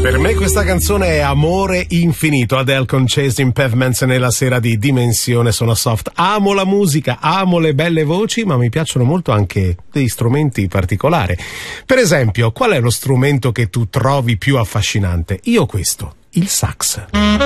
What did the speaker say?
Per me questa canzone è amore infinito. Adele con Chasing Pavements nella sera di Dimensione Sono Soft. Amo la musica, amo le belle voci, ma mi piacciono molto anche degli strumenti particolari. Per esempio, qual è lo strumento che tu trovi più affascinante? Io questo, il sax.